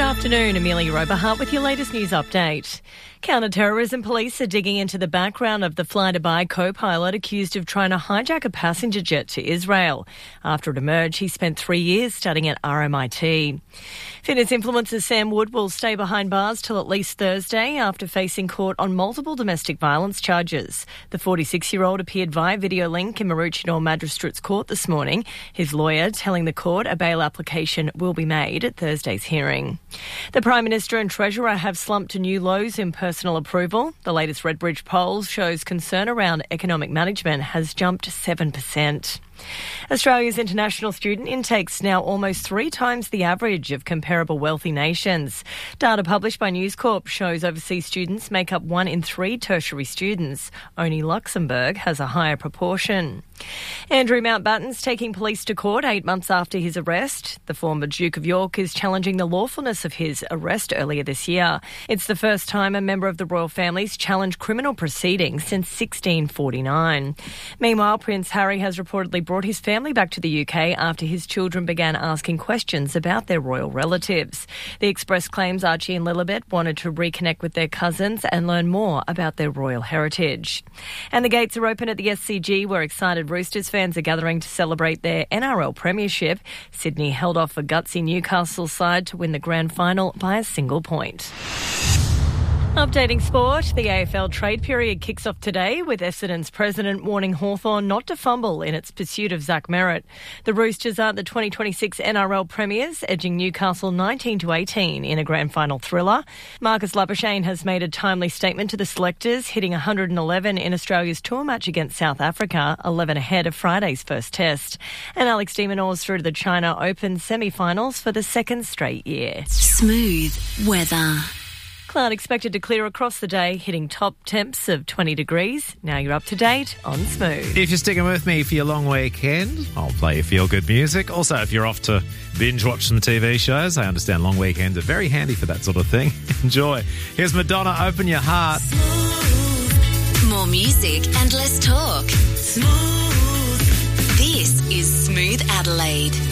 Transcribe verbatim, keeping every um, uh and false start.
Afternoon, Amelia Oberhart with your latest news update. Counter-terrorism police are digging into the background of the fly-Dubai co-pilot accused of trying to hijack a passenger jet to Israel. After it emerged, he spent three years studying at R M I T. Fitness influencer Sam Wood will stay behind bars till at least Thursday after facing court on multiple domestic violence charges. The forty-six-year-old appeared via video link in Maroochydore Magistrates Court this morning. His lawyer telling the court a bail application will be made at Thursday's hearing. The Prime Minister and Treasurer have slumped to new lows in personal approval. The latest Redbridge poll shows concern around economic management has jumped seven percent. Australia's international student intake's now almost three times the average of comparable wealthy nations. Data published by News Corp shows overseas students make up one in three tertiary students. Only Luxembourg has a higher proportion. Andrew Mountbatten's taking police to court eight months after his arrest. The former Duke of York is challenging the lawfulness of his arrest earlier this year. It's the first time a member of the royal family's challenged criminal proceedings since sixteen forty-nine. Meanwhile, Prince Harry has reportedly brought his family back to the U K after his children began asking questions about their royal relatives. The Express claims Archie and Lilibet wanted to reconnect with their cousins and learn more about their royal heritage. And the gates are open at the S C G, where excited Roosters fans are gathering to celebrate their N R L premiership. Sydney held off a gutsy Newcastle side to win the grand final by a single point. Updating sport, the A F L trade period kicks off today with Essendon's president warning Hawthorn not to fumble in its pursuit of Zach Merritt. The Roosters are the twenty twenty-six N R L premiers, edging Newcastle nineteen to eighteen in a grand final thriller. Marcus Labuschagne has made a timely statement to the selectors, hitting one hundred eleven in Australia's tour match against South Africa, eleven ahead of Friday's first test. And Alex de Minaur's through to the China Open semi-finals for the second straight year. Smooth weather. Cloud expected to clear across the day, hitting top temps of twenty degrees. Now you're up to date on Smooth. If you're sticking with me for your long weekend, I'll play you feel-good music. Also, if you're off to binge watch some T V shows, I understand long weekends are very handy for that sort of thing. Enjoy. Here's Madonna, Open Your Heart. Smooth. More music and less talk. Smooth. This is Smooth Adelaide.